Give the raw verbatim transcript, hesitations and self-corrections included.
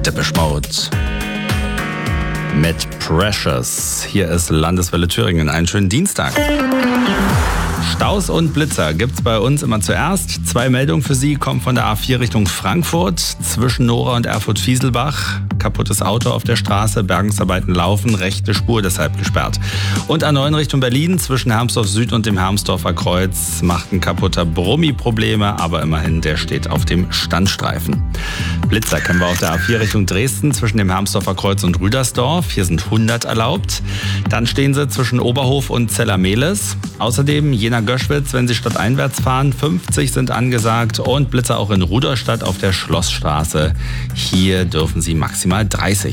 Depeche Mode mit Precious. Hier ist Landeswelle Thüringen. Einen schönen Dienstag. Staus und Blitzer gibt's bei uns immer zuerst. Zwei Meldungen für Sie kommen von der A vier Richtung Frankfurt. Zwischen Nora und Erfurt-Fieselbach. Kaputtes Auto auf der Straße. Bergungsarbeiten laufen. Rechte Spur deshalb gesperrt. Und A neun Richtung Berlin. Zwischen Hermsdorf Süd und dem Hermsdorfer Kreuz macht ein kaputter Brummi Probleme. Aber immerhin, der steht auf dem Standstreifen. Blitzer kennen wir auf der A vier Richtung Dresden. Zwischen dem Hermsdorfer Kreuz und Rüdersdorf. Hier sind hundert erlaubt. Dann stehen sie zwischen Oberhof und Zellermehles. Außerdem Jena-Göschwitz, wenn Sie stadteinwärts fahren, fünfzig sind angesagt und Blitzer auch in Rudolstadt auf der Schlossstraße. Hier dürfen Sie maximal dreißig